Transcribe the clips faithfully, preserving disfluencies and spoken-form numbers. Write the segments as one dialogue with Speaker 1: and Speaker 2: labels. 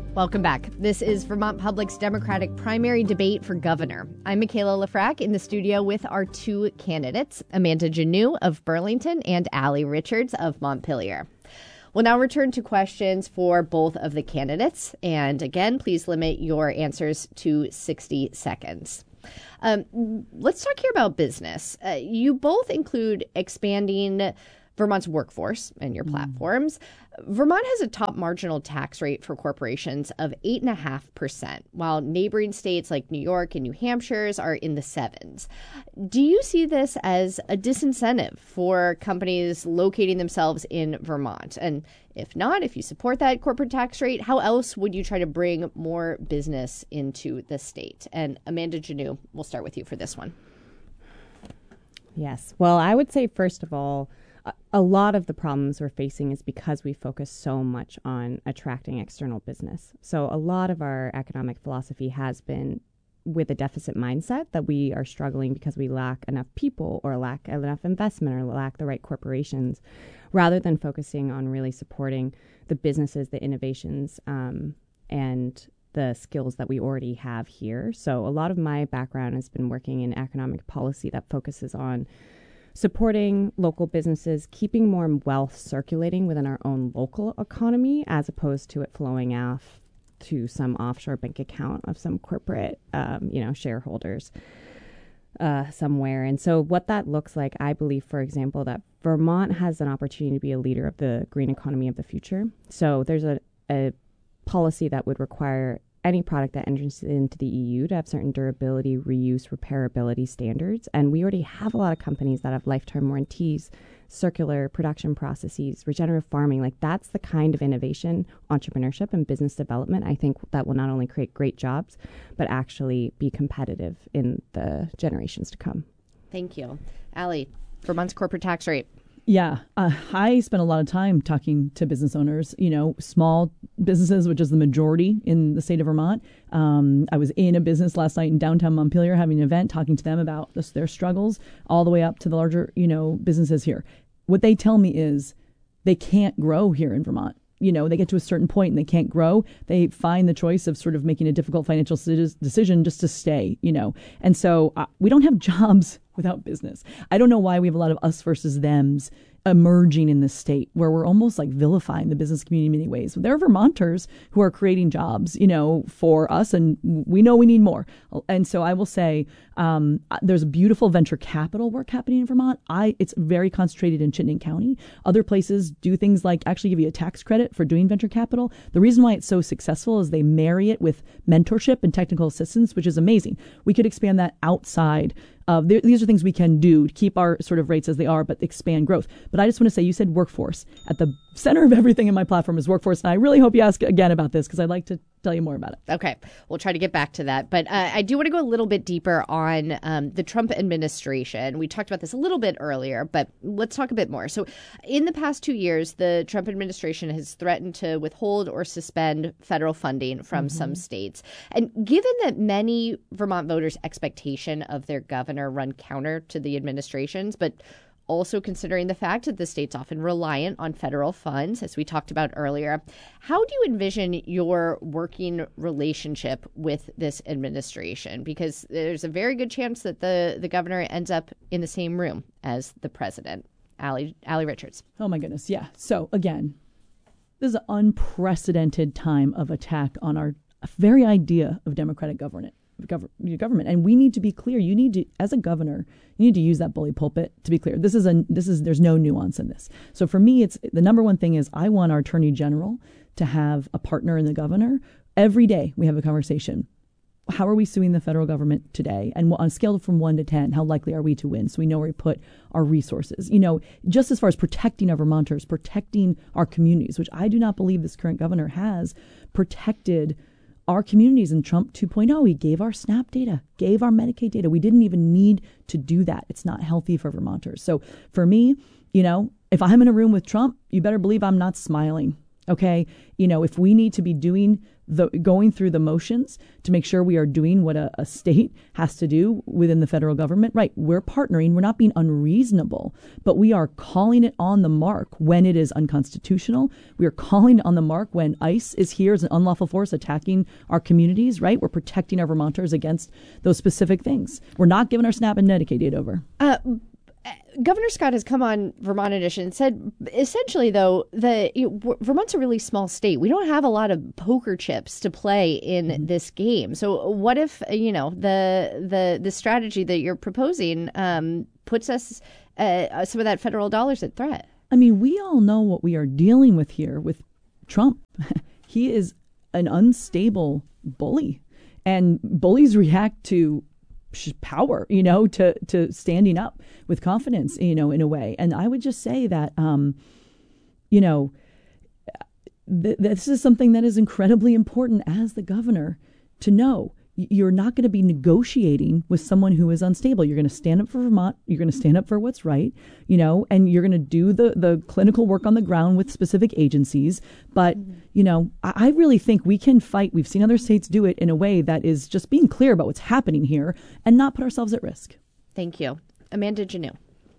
Speaker 1: Welcome back. This is Vermont Public's Democratic primary debate for governor. I'm Michaela Lafrac in the studio with our two candidates, Amanda Janneau of Burlington and Allie Richards of Montpelier. We'll now return to questions for both of the candidates. And again, please limit your answers to sixty seconds. Um, let's talk here about business. Uh, you both include expanding Vermont's workforce in your platforms. Mm. Vermont has a top marginal tax rate for corporations of eight point five percent, while neighboring states like New York and New Hampshire's are in the sevens. Do you see this as a disincentive for companies locating themselves in Vermont? And if not, if you support that corporate tax rate, how else would you try to bring more business into the state? And Amanda Janneau, we'll start with you for this one.
Speaker 2: Yes. Well, I would say, first of all, a lot of the problems we're facing is because we focus so much on attracting external business. So a lot of our economic philosophy has been with a deficit mindset that we are struggling because we lack enough people or lack enough investment or lack the right corporations, rather than focusing on really supporting the businesses, the innovations, um, and the skills that we already have here. So a lot of my background has been working in economic policy that focuses on supporting local businesses, keeping more wealth circulating within our own local economy, as opposed to it flowing off to some offshore bank account of some corporate, um, you know, shareholders uh, somewhere. And so what that looks like, I believe, for example, that Vermont has an opportunity to be a leader of the green economy of the future. So there's a, a policy that would require any product that enters into the E U to have certain durability, reuse, repairability standards. And we already have a lot of companies that have lifetime warranties, circular production processes, regenerative farming. Like, that's the kind of innovation, entrepreneurship, and business development, I think, that will not only create great jobs, but actually be competitive in the generations to come.
Speaker 1: Thank you. Allie, Vermont's corporate tax rate.
Speaker 3: Yeah, uh, I spent a lot of time talking to business owners, you know, small businesses, which is the majority in the state of Vermont. Um, I was in a business last night in downtown Montpelier having an event, talking to them about this, their struggles, all the way up to the larger, you know, businesses here. What they tell me is they can't grow here in Vermont. You know, they get to a certain point and they can't grow. They find the choice of sort of making a difficult financial decision just to stay, you know. And so uh, we don't have jobs without business. I don't know why we have a lot of us versus thems emerging in this state where we're almost like vilifying the business community in many ways. There are Vermonters who are creating jobs, you know, for us, and we know we need more. And so I will say um, there's beautiful venture capital work happening in Vermont. I It's very concentrated in Chittenden County. Other places do things like actually give you a tax credit for doing venture capital. The reason why it's so successful is they marry it with mentorship and technical assistance, which is amazing. We could expand that outside. Uh, th- these are things we can do to keep our sort of rates as they are, but expand growth. But I just want to say, you said workforce. At the center of everything in my platform is workforce. And I really hope you ask again about this, because I'd like to tell you more about it.
Speaker 1: Okay. We'll try to get back to that. But uh, I do want to go a little bit deeper on um, the Trump administration. We talked about this a little bit earlier, but let's talk a bit more. So in the past two years, the Trump administration has threatened to withhold or suspend federal funding from mm-hmm. some states. And given that many Vermont voters' expectation of their governor run counter to the administration's, but also considering the fact that the state's often reliant on federal funds, as we talked about earlier, how do you envision your working relationship with this administration? Because there's a very good chance that the, the governor ends up in the same room as the president. Allie, Allie Richards.
Speaker 3: Oh, my goodness. Yeah. So, again, this is an unprecedented time of attack on our very idea of democratic government. government. And we need to be clear. You need to, as a governor, you need to use that bully pulpit to be clear. This is a, this is, there's no nuance in this. So for me, it's the number one thing is I want our attorney general to have a partner in the governor. Every day we have a conversation. How are we suing the federal government today? And on a scale from one to ten, how likely are we to win? So we know where we put our resources. You know, just as far as protecting our Vermonters, protecting our communities, which I do not believe this current governor has protected our communities in Trump two point oh. He gave our SNAP data, gave our Medicaid data. We didn't even need to do that. It's not healthy for Vermonters. So for me, you know, if I'm in a room with Trump, you better believe I'm not smiling. Okay. You know, if we need to be doing the going through the motions to make sure we are doing what a, a state has to do within the federal government, right? We're partnering. We're not being unreasonable, but we are calling it on the mark when it is unconstitutional. We are calling it on the mark when ICE is here as an unlawful force attacking our communities, right? We're protecting our Vermonters against those specific things. We're not giving our SNAP and Medicaid aid over.
Speaker 1: Uh, Governor Scott has come on Vermont Edition and said, essentially, though, that you know, Vermont's a really small state. We don't have a lot of poker chips to play in mm-hmm. this game. So what if, you know, the the the strategy that you're proposing um, puts us uh, some of that federal dollars at threat?
Speaker 3: I mean, we all know what we are dealing with here with Trump. He is an unstable bully, and bullies react to power, you know, to, to standing up with confidence, you know, in a way. And I would just say that, um, you know, th- this is something that is incredibly important as the governor to know. You're not going to be negotiating with someone who is unstable. You're going to stand up for Vermont. You're going to stand up for what's right, you know, and you're going to do the, the clinical work on the ground with specific agencies. But, mm-hmm. you know, I, I really think we can fight. We've seen other states do it in a way that is just being clear about what's happening here and not put ourselves at risk.
Speaker 1: Thank you. Amanda Janneau.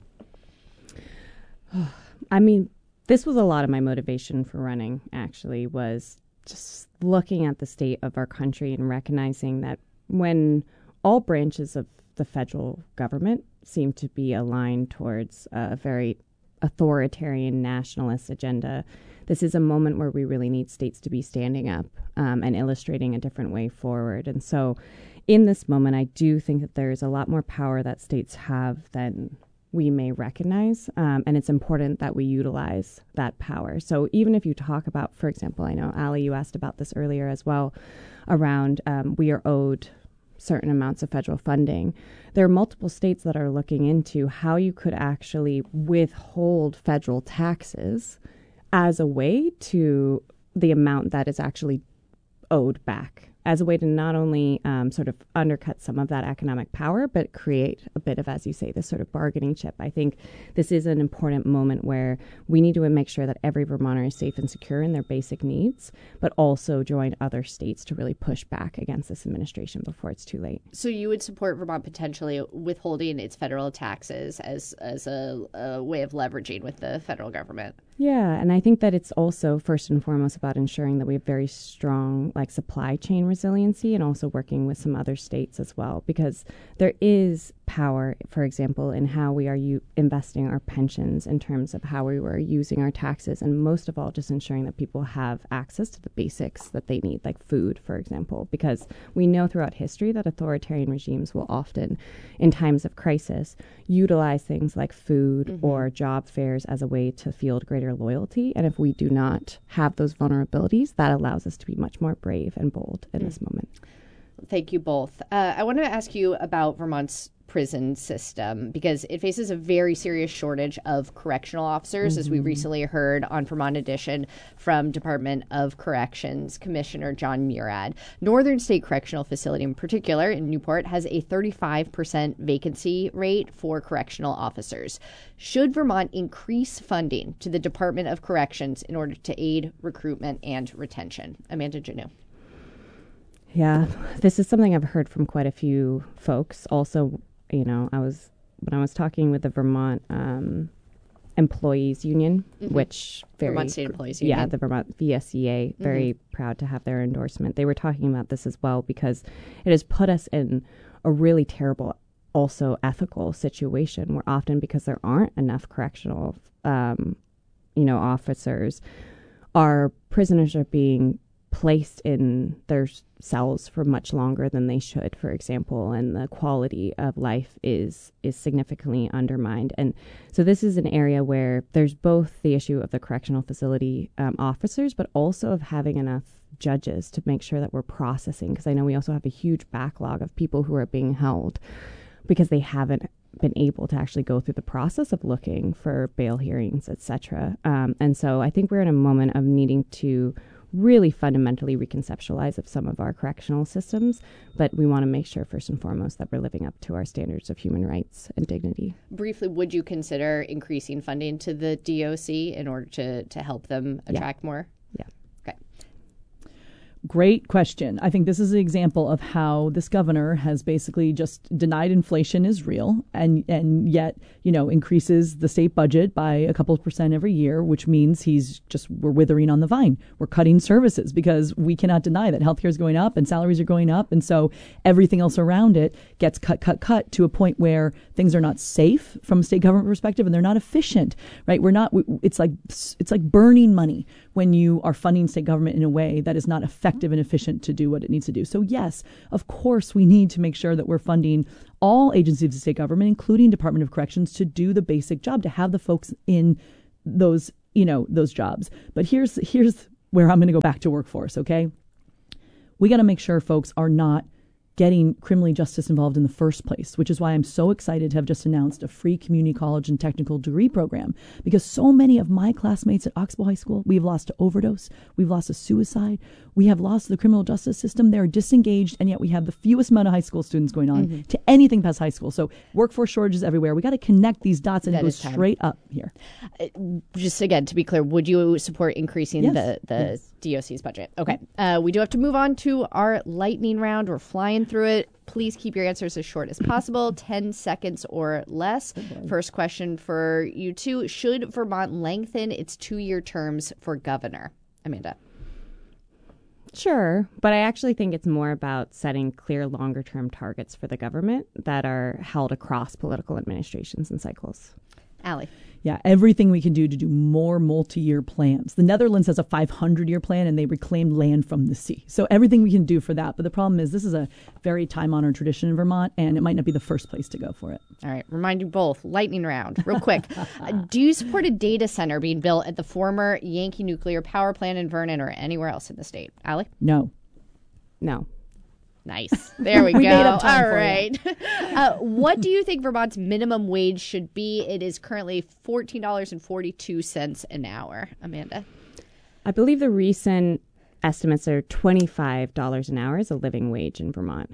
Speaker 2: I mean, this was a lot of my motivation for running, actually, was just looking at the state of our country and recognizing that when all branches of the federal government seem to be aligned towards a very authoritarian nationalist agenda, this is a moment where we really need states to be standing up um, and illustrating a different way forward. And so in this moment, I do think that there's a lot more power that states have than we may recognize, um, and it's important that we utilize that power. So even if you talk about, for example, I know, Ali, you asked about this earlier as well, around um, we are owed certain amounts of federal funding. There are multiple states that are looking into how you could actually withhold federal taxes as a way to the amount that is actually owed back, as a way to not only um, sort of undercut some of that economic power, but create a bit of, as you say, this sort of bargaining chip. I think this is an important moment where we need to make sure that every Vermonter is safe and secure in their basic needs, but also join other states to really push back against this administration before it's too late.
Speaker 1: So you would support Vermont potentially withholding its federal taxes as, as a, a way of leveraging with the federal government?
Speaker 2: Yeah, and I think that it's also first and foremost about ensuring that we have very strong like supply chain resiliency and also working with some other states as well, because there is power, for example, in how we are u- investing our pensions in terms of how we were using our taxes, and most of all, just ensuring that people have access to the basics that they need, like food, for example, because we know throughout history that authoritarian regimes will often, in times of crisis, utilize things like food mm-hmm. or job fairs as a way to field greater loyalty. And if we do not have those vulnerabilities, that allows us to be much more brave and bold in mm. this moment.
Speaker 1: Thank you both. Uh, I want to ask you about Vermont's prison system, because it faces a very serious shortage of correctional officers, mm-hmm. as we recently heard on Vermont Edition from Department of Corrections Commissioner John Murad. Northern State Correctional Facility in particular in Newport has a thirty-five percent vacancy rate for correctional officers. Should Vermont increase funding to the Department of Corrections in order to aid recruitment and retention? Amanda Janneau.
Speaker 2: Yeah, this is something I've heard from quite a few folks. Also, you know, I was when I was talking with the Vermont um, Employees Union, mm-hmm. which very
Speaker 1: Vermont State Employees Union,
Speaker 2: yeah, the Vermont V S E A, mm-hmm. very proud to have their endorsement. They were talking about this as well because it has put us in a really terrible, also ethical situation where often because there aren't enough correctional, um, you know, officers, our prisoners are being placed in their cells for much longer than they should, for example, and the quality of life is is significantly undermined. And so this is an area where there's both the issue of the correctional facility um, officers, but also of having enough judges to make sure that we're processing, because I know we also have a huge backlog of people who are being held because they haven't been able to actually go through the process of looking for bail hearings, et cetera. Um, and so I think we're in a moment of needing to really fundamentally reconceptualize of some of our correctional systems, but we want to make sure first and foremost that we're living up to our standards of human rights and dignity.
Speaker 1: Briefly, would you consider increasing funding to the D O C in order to, to help them attract
Speaker 2: yeah.
Speaker 1: more?
Speaker 2: Yeah.
Speaker 3: Great question. I think this is an example of how this governor has basically just denied inflation is real and, and yet, you know, increases the state budget by a couple of percent every year, which means he's just, we're withering on the vine. We're cutting services because we cannot deny that healthcare is going up and salaries are going up. And so everything else around it gets cut, cut, cut to a point where things are not safe from a state government perspective and they're not efficient, right? We're not, it's like, it's like burning money when you are funding state government in a way that is not effective and efficient to do what it needs to do. So yes, of course, we need to make sure that we're funding all agencies of state government, including Department of Corrections, to do the basic job, to have the folks in those, you know, those jobs. But here's here's where I'm going to go back to workforce, okay? We got to make sure folks are not getting criminal justice involved in the first place, which is why I'm so excited to have just announced a free community college and technical degree program, because so many of my classmates at Oxbow High School, we've lost to overdose, we've lost to suicide, we have lost the criminal justice system. They're disengaged, and yet we have the fewest amount of high school students going on mm-hmm. to anything past high school. So workforce shortages everywhere. We got to connect these dots and that go straight up here.
Speaker 1: Uh, just again, to be clear, would you support increasing yes. the, the yes. D O C's budget? Okay. Uh, we do have to move on to our lightning round. We're flying through it. Please keep your answers as short as possible, ten seconds or less. First question for you two. Should Vermont lengthen its two-year terms for governor? Amanda.
Speaker 2: Sure, but I actually think it's more about setting clear longer-term targets for the government that are held across political administrations and cycles.
Speaker 1: Allie.
Speaker 3: Yeah, everything we can do to do more multi-year plans. The Netherlands has a five hundred year plan, and they reclaimed land from the sea. So everything we can do for that. But the problem is this is a very time-honored tradition in Vermont, and it might not be the first place to go for it.
Speaker 1: All right, remind you both, lightning round, real quick. uh, do you support a data center being built at the former Yankee Nuclear Power Plant in Vernon or anywhere else in the state? Allie?
Speaker 3: No.
Speaker 2: No.
Speaker 1: Nice. There we,
Speaker 3: we
Speaker 1: go.
Speaker 3: Made up time
Speaker 1: All
Speaker 3: for
Speaker 1: right. uh, what do you think Vermont's minimum wage should be? It is currently fourteen dollars and forty-two cents an hour. Amanda?
Speaker 2: I believe the recent estimates are twenty-five dollars an hour as a living wage in Vermont.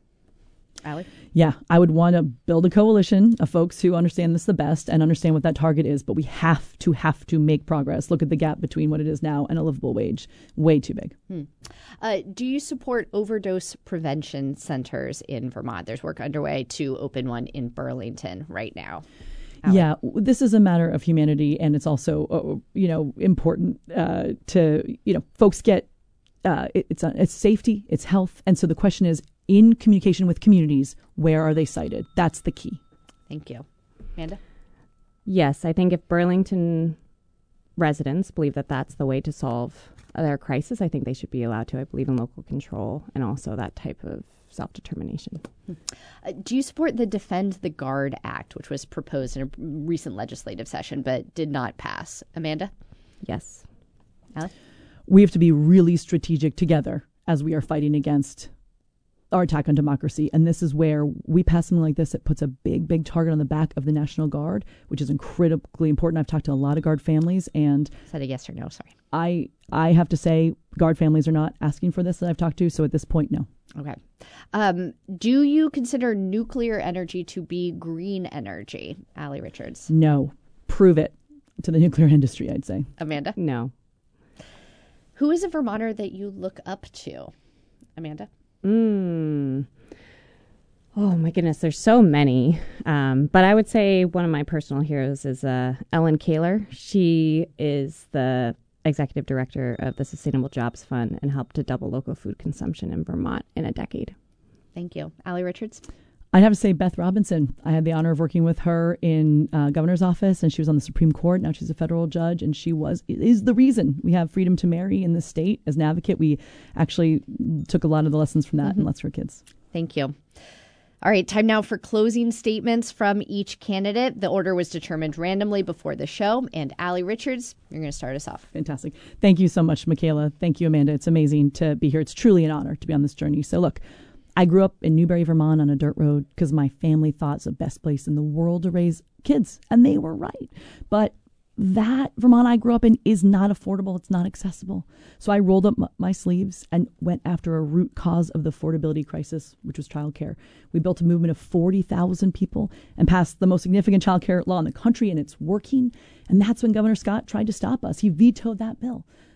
Speaker 1: Allie?
Speaker 3: Yeah, I would want to build a coalition of folks who understand this the best and understand what that target is. But we have to, have to make progress. Look at the gap between what it is now and a livable wage. Way too big.
Speaker 1: Hmm. Uh, do you support overdose prevention centers in Vermont? There's work underway to open one in Burlington right now. Allie?
Speaker 3: Yeah, this is a matter of humanity, and it's also, uh, you know, important uh, to, you know, folks get, uh, it, it's, uh, it's safety, it's health. And so the question is, in communication with communities, where are they sited? That's the key.
Speaker 1: Thank you. Amanda?
Speaker 2: Yes, I think if Burlington residents believe that that's the way to solve their crisis, I think they should be allowed to. I believe in local control and also that type of self-determination.
Speaker 1: Uh, do you support the Defend the Guard Act, which was proposed in a recent legislative session but did not pass? Amanda?
Speaker 2: Yes.
Speaker 1: Allie?
Speaker 3: We have to be really strategic together as we are fighting against our attack on democracy. And this is where we pass something like this. It puts a big, big target on the back of the National Guard, which is incredibly important. I've talked to a lot of Guard families, and
Speaker 1: said a yes or no, sorry.
Speaker 3: I I have to say Guard families are not asking for this that I've talked to. So at this point, no.
Speaker 1: Okay. Um, do you consider nuclear energy to be green energy? Allie Richards.
Speaker 3: No. Prove it to the nuclear industry, I'd say.
Speaker 1: Amanda?
Speaker 2: No.
Speaker 1: Who is a Vermonter that you look up to? Amanda?
Speaker 2: Mm. Oh, my goodness. There's so many. Um, but I would say one of my personal heroes is uh, Ellen Kaler. She is the executive director of the Sustainable Jobs Fund and helped to double local food consumption in Vermont in a decade.
Speaker 1: Thank you. Allie Richards?
Speaker 3: I'd have to say Beth Robinson. I had the honor of working with her in uh, governor's office, and she was on the Supreme Court. Now she's a federal judge, and she was is the reason we have freedom to marry in this state. As an advocate, we actually took a lot of the lessons from that mm-hmm. and lets for kids.
Speaker 1: Thank you. All right, time now for closing statements from each candidate. The order was determined randomly before the show. And Allie Richards, you're going to start us off.
Speaker 3: Fantastic. Thank you so much, Michaela. Thank you, Amanda. It's amazing to be here. It's truly an honor to be on this journey. So look, I grew up in Newberry, Vermont on a dirt road because my family thought it's the best place in the world to raise kids. And they were right. But that Vermont I grew up in is not affordable. It's not accessible. So I rolled up m- my sleeves and went after a root cause of the affordability crisis, which was childcare. We built a movement of forty thousand people and passed the most significant childcare law in the country, and it's working. And that's when Governor Scott tried to stop us. He vetoed that bill.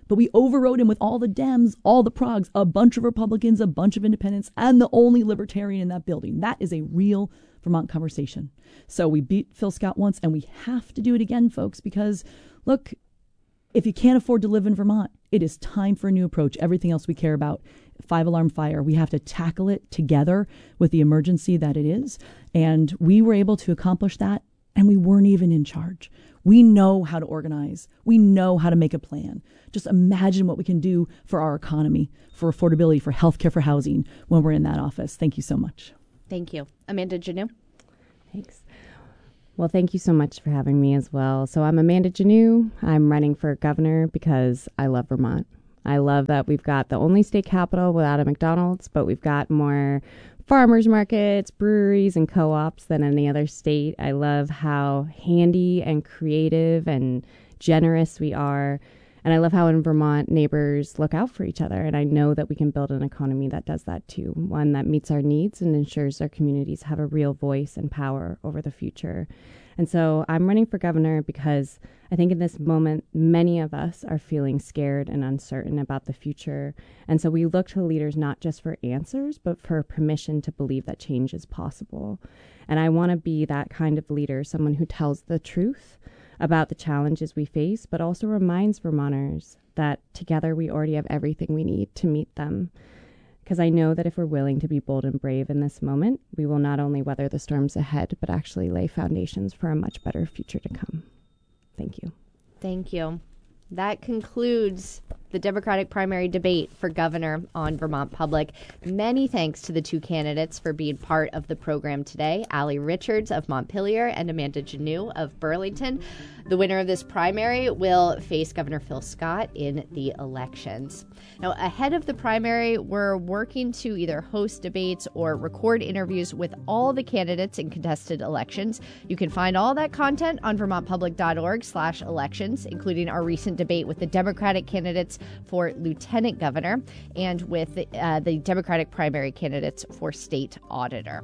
Speaker 3: but we overrode him with all the Dems, all the progs, a bunch of Republicans, a bunch of independents, and the only libertarian in that building. That is a real Vermont conversation. So we beat Phil Scott once, and we have to do it again, folks, because, look, if you can't afford to live in Vermont, it is time for a new approach. Everything else we care about, five-alarm fire, we have to tackle it together with the emergency that it is. And we were able to accomplish that, and we weren't even in charge. We know how to organize. We know how to make a plan. Just imagine what we can do for our economy, for affordability, for healthcare, for housing when we're in that office. Thank you so much.
Speaker 1: Thank you. Amanda Janoo.
Speaker 2: Thanks. Well, thank you so much for having me as well. So I'm Amanda Janoo. I'm running for governor because I love Vermont. I love that we've got the only state capital without a McDonald's, but we've got more farmers markets, breweries, and co-ops than any other state. I love how handy and creative and generous we are. And I love how in Vermont, neighbors look out for each other. And I know that we can build an economy that does that too, one that meets our needs and ensures our communities have a real voice and power over the future. And so I'm running for governor because I think in this moment, many of us are feeling scared and uncertain about the future. And so we look to leaders not just for answers, but for permission to believe that change is possible. And I want to be that kind of leader, someone who tells the truth about the challenges we face, but also reminds Vermonters that together we already have everything we need to meet them. Because I know that if we're willing to be bold and brave in this moment, we will not only weather the storms ahead, but actually lay foundations for a much better future to come. Thank you.
Speaker 1: Thank you. That concludes the Democratic primary debate for governor on Vermont Public. Many thanks to the two candidates for being part of the program today, Allie Richards of Montpelier and Amanda Janoo of Burlington. The winner of this primary will face Governor Phil Scott in the elections. Now, ahead of the primary, we're working to either host debates or record interviews with all the candidates in contested elections. You can find all that content on vermontpublic.org slash elections, including our recent debate with the Democratic candidates for lieutenant governor and with the, uh, the Democratic primary candidates for state auditor.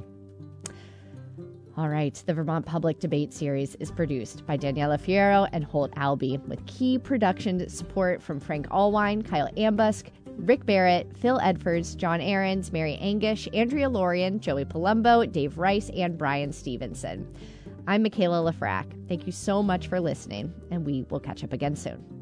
Speaker 1: All right, the Vermont Public Debate Series is produced by Daniela Fierro and Holt Albee, with key production support from Frank Allwine, Kyle Ambusk, Rick Barrett, Phil Edfords, John Ahrens, Mary Angish, Andrea Lorian, Joey Palumbo, Dave Rice, and Brian Stevenson. I'm Michaela Lafrac. Thank you so much for listening, and we will catch up again soon.